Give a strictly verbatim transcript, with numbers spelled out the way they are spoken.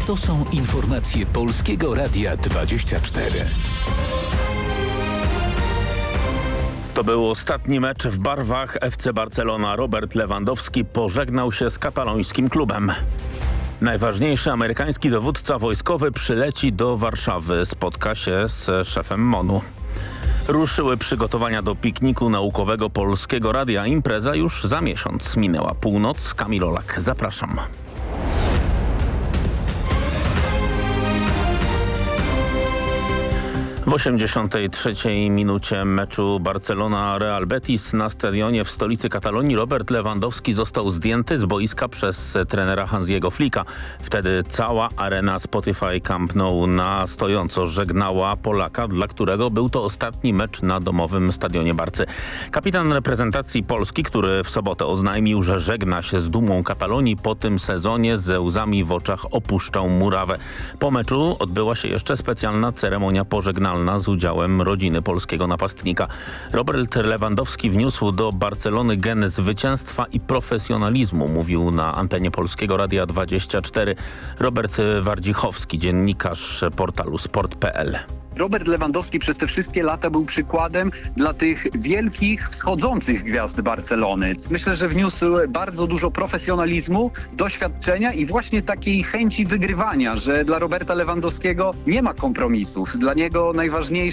To są informacje Polskiego Radia dwadzieścia cztery. To był ostatni mecz w barwach F C Barcelona. Robert Lewandowski pożegnał się z katalońskim klubem. Najważniejszy amerykański dowódca wojskowy przyleci do Warszawy. Spotka się z szefem MONU. Ruszyły przygotowania do pikniku naukowego Polskiego Radia. Impreza już za miesiąc. Minęła północ. Kamil Olak. Zapraszam. W osiemdziesiątej trzeciej minucie meczu Barcelona-Real Betis na stadionie w stolicy Katalonii Robert Lewandowski został zdjęty z boiska przez trenera Hansiego Flicka. Wtedy cała arena Spotify Camp Nou na stojąco żegnała Polaka, dla którego był to ostatni mecz na domowym stadionie Barcy. Kapitan reprezentacji Polski, który w sobotę oznajmił, że żegna się z dumą Katalonii, po tym sezonie ze łzami w oczach opuszczał murawę. Po meczu odbyła się jeszcze specjalna ceremonia pożegnalna z udziałem rodziny polskiego napastnika. Robert Lewandowski wniósł do Barcelony gen zwycięstwa i profesjonalizmu, mówił na antenie Polskiego Radia dwadzieścia cztery Robert Wardzichowski, dziennikarz portalu sport kropka p l. Robert Lewandowski przez te wszystkie lata był przykładem dla tych wielkich, wschodzących gwiazd Barcelony. Myślę, że wniósł bardzo dużo profesjonalizmu, doświadczenia i właśnie takiej chęci wygrywania, że dla Roberta Lewandowskiego nie ma kompromisów. Dla niego najważniejsze